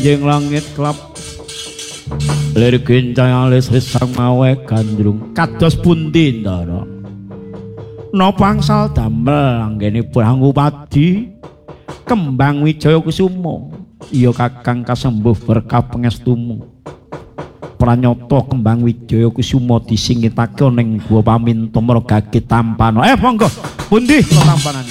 enjing langit klap lir gencang alis resang mawe gandrung kados pundi ndara napa angsal damel anggenipun Angupadi Kembang Wijaya Kusuma iya Kakang kasembuh berkah pangestumu pranyata Kembang Wijaya Kusuma disingitake ning gua paminta margake tampana monggo pundi tampanane